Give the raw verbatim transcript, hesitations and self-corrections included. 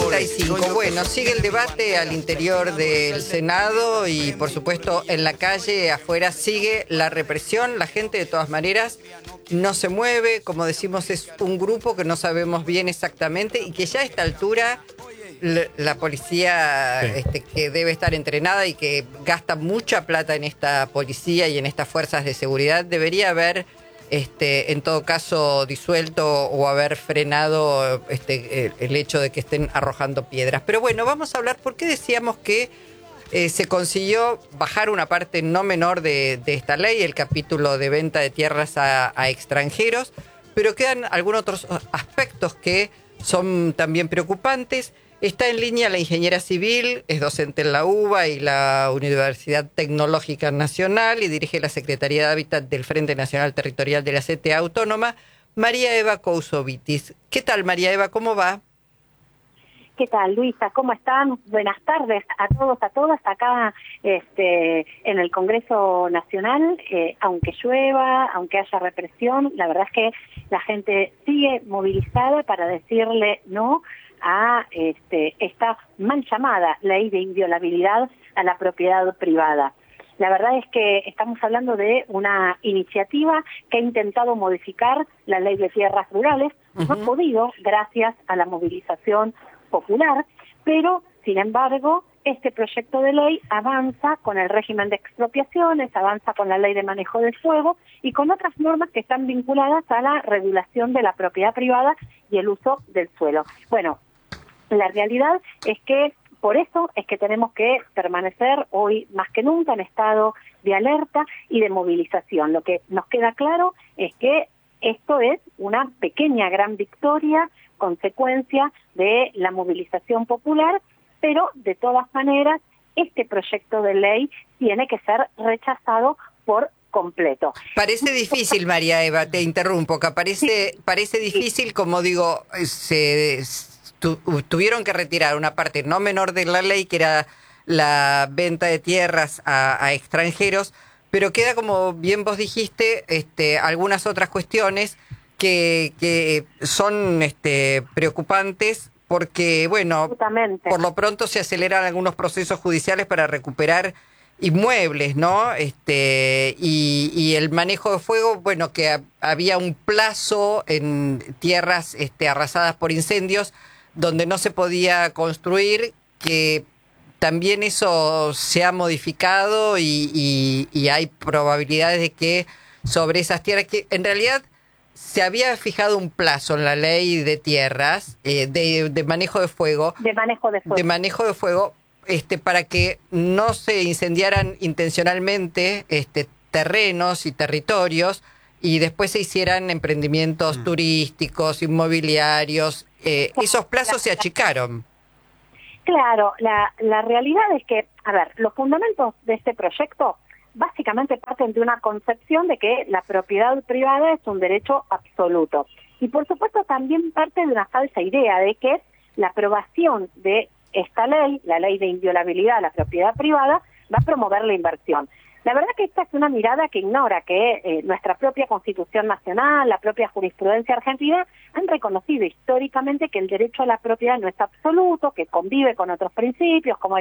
treinta y cinco. Bueno, sigue el debate al interior del Senado y, por supuesto, en la calle afuera sigue la represión. La gente, de todas maneras, no se mueve. Como decimos, es un grupo que no sabemos bien exactamente y que ya a esta altura la, la policía, sí. este, que debe estar entrenada y que gasta mucha plata en esta policía y en estas fuerzas de seguridad, debería haber... Este, en todo caso, disuelto o haber frenado este, el, el hecho de que estén arrojando piedras. Pero bueno, vamos a hablar, ¿por qué decíamos que eh, se consiguió bajar una parte no menor de, de esta ley, el capítulo de venta de tierras a, a extranjeros, pero quedan algunos otros aspectos que son también preocupantes? Está en línea la ingeniera civil, es docente en la UBA y la Universidad Tecnológica Nacional y dirige la Secretaría de Hábitat del Frente Nacional Territorial de la C T A Autónoma, María Eva Cousovitis. ¿Qué tal, María Eva? ¿Cómo va? ¿Qué tal, Luisa? ¿Cómo están? Buenas tardes a todos, a todas. Acá este, en el Congreso Nacional, eh, aunque llueva, aunque haya represión, la verdad es que la gente sigue movilizada para decirle no a este, esta mal llamada ley de inviolabilidad a la propiedad privada. La verdad es que estamos hablando de una iniciativa que ha intentado modificar la ley de tierras rurales, uh-huh. no ha podido gracias a la movilización popular, pero sin embargo este proyecto de ley avanza con el régimen de expropiaciones, avanza con la ley de manejo del fuego y con otras normas que están vinculadas a la regulación de la propiedad privada y el uso del suelo. Bueno, la realidad es que por eso es que tenemos que permanecer hoy más que nunca en estado de alerta y de movilización. Lo que nos queda claro es que esto es una pequeña gran victoria, consecuencia de la movilización popular, pero de todas maneras este proyecto de ley tiene que ser rechazado por completo. Parece difícil, María Eva, te interrumpo, que parece, sí. parece difícil, como digo, se... Tu, tuvieron que retirar una parte no menor de la ley, que era la venta de tierras a, a extranjeros, pero queda, como bien vos dijiste, este, algunas otras cuestiones que, que son este, preocupantes porque, bueno, por lo pronto se aceleran algunos procesos judiciales para recuperar inmuebles, ¿no? Este, y, y el manejo de fuego, bueno, que a, había un plazo en tierras este, arrasadas por incendios donde no se podía construir, que también eso se ha modificado y, y, y hay probabilidades de que sobre esas tierras, que en realidad se había fijado un plazo en la ley de tierras, eh, de, de manejo de fuego, de manejo de fuego, de manejo de fuego este, para que no se incendiaran intencionalmente este, terrenos y territorios y después se hicieran emprendimientos mm. turísticos, inmobiliarios. Eh, esos plazos se achicaron. Claro, la, la realidad es que, a ver, los fundamentos de este proyecto básicamente parten de una concepción de que la propiedad privada es un derecho absoluto. Y por supuesto también parte de una falsa idea de que la aprobación de esta ley, la ley de inviolabilidad a la propiedad privada, va a promover la inversión. La verdad que esta es una mirada que ignora que eh, nuestra propia Constitución Nacional, la propia jurisprudencia argentina, han reconocido históricamente que el derecho a la propiedad no es absoluto, que convive con otros principios, como